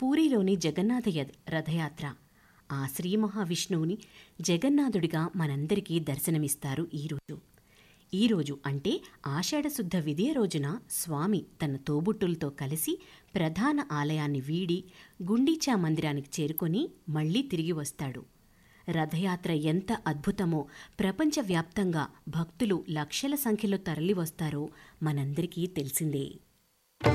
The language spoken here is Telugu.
పూరీలోని జగన్నాథ రథయాత్ర. ఆ శ్రీ మహావిష్ణువుని జగన్నాథుడిగా మనందరికీ దర్శనమిస్తారు ఈరోజు అంటే ఆషాఢశుద్ధ విదియ రోజున స్వామి తన తోబుట్టులతో కలిసి ప్రధాన ఆలయాన్ని వీడి గుండీచా మందిరానికి చేరుకొని మళ్లీ తిరిగి వస్తాడు. రథయాత్ర ఎంత అద్భుతమో, ప్రపంచవ్యాప్తంగా భక్తులు లక్షల సంఖ్యలో తరలివస్తారో మనందరికీ తెలిసిందే.